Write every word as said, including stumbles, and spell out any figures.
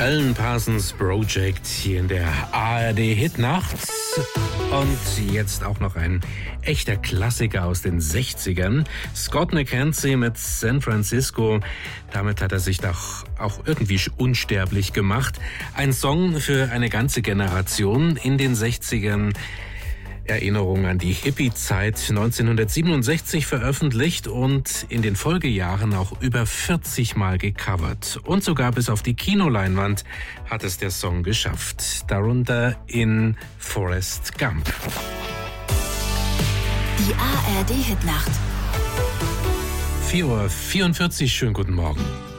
Alan Parsons Project hier in der A R D Hitnacht. Und jetzt auch noch ein echter Klassiker aus den sechzigern. Scott McKenzie mit San Francisco. Damit hat er sich doch auch irgendwie unsterblich gemacht. Ein Song für eine ganze Generation in den sechzigern. Erinnerung an die Hippie-Zeit neunzehnhundertsiebenundsechzig veröffentlicht und in den Folgejahren auch über vierzig Mal gecovert. Und sogar bis auf die Kinoleinwand hat es der Song geschafft. Darunter in Forrest Gump. Die A R D Hitnacht. vier Uhr vierundvierzig, schönen guten Morgen.